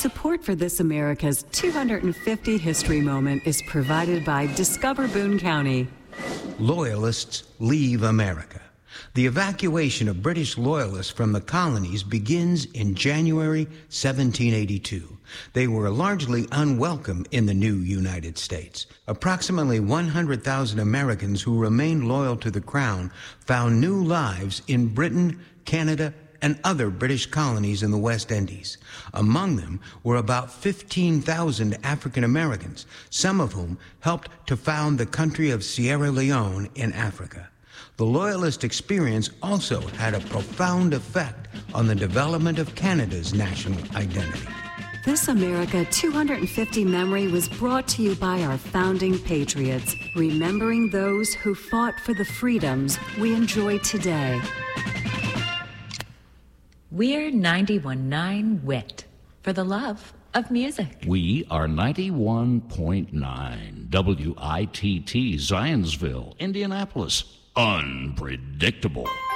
Support for This America's 250 History Moment is provided by Discover Boone County. Loyalists leave America. The evacuation of British loyalists from the colonies begins in January 1782. They were largely unwelcome in the new United States. Approximately 100,000 Americans who remained loyal to the Crown found new lives in Britain, Canada, and other British colonies in the West Indies. Among them were about 15,000 African Americans, some of whom helped to found the country of Sierra Leone in Africa. The Loyalist experience also had a profound effect on the development of Canada's national identity. This America 250 memory was brought to you by our founding patriots, remembering those who fought for the freedoms we enjoy today. We're 91.9 WIT for the love of music. We are 91.9 WITT Zionsville, Indianapolis. Unpredictable.